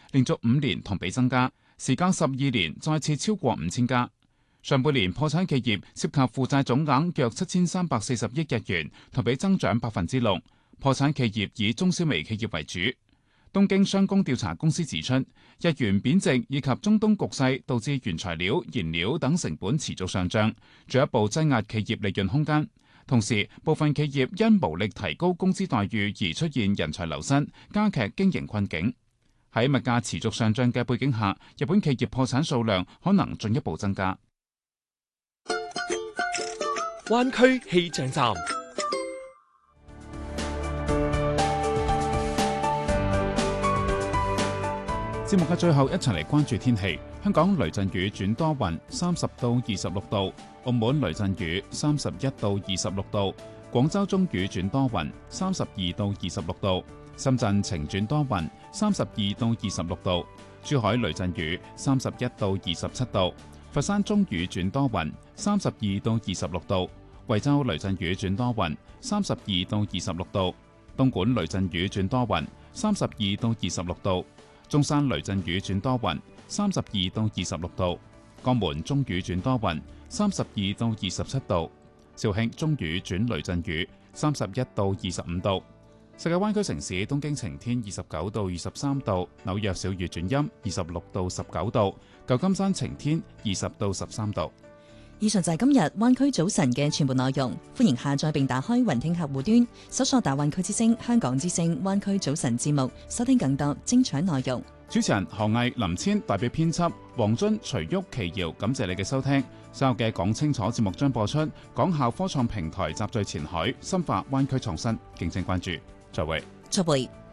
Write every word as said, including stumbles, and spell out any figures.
連續五年同比增加，時隔十二年再次超過五千家。上半年破產企業涉及負債總額約七千三百四十億日元，同比增長百分之六。破產企業以中小微企業為主。東京商工調查公司指出，日元貶值以及中東局勢導致原材料、燃料等成本持續上漲，進一步擠壓企業利潤空間。同時，部分企業因無力提高工資待遇而出現人才流失，加劇經營困境。喺物價持續上漲嘅背景下，日本企業破產數量可能進一步增加。 灣區氣象站。 節目嘅最後，一齊嚟關注天氣。香港雷陣雨轉多雲，三十到二十六度；澳門雷陣雨，三十一到二十六度；廣州中雨轉多雲，三十二到二十六度；深圳晴轉多雲，三十二到二十六度；珠海雷陣雨，三十一到二十七度；佛山中雨轉多雲，三十二到二十六度；惠州雷陣雨轉多雲，三十二到二十六度；東莞雷陣雨轉多雲，三十二到二十六度。中山雷陣雨轉多雲，三十二到二十六度；江門中雨轉多雲，三十二到二十七度；肇慶中雨轉雷陣雨，三十一到二十五度。世界灣區城市東京晴天，二十九到二十三度；紐約小雨轉陰，二十六到十九度；舊金山晴天，二十到十三度。 以上就係今日灣區早晨嘅全部內容。歡迎下載並打開雲聽客戶端，搜索大灣區之聲、香港之聲、灣區早晨節目，收聽更多精彩內容。 主持人何毅、林千，代表編輯黃津、徐旭、奇瑤，感謝你嘅收聽。稍後嘅講清楚節目將播出，港校科創平台集聚前海，深化灣區創新，敬請關注。再會。 再會。